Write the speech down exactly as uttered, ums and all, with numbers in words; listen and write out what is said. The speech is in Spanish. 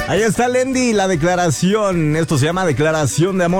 Ahí está Lendy, la declaración. Esto se llama declaración de amor.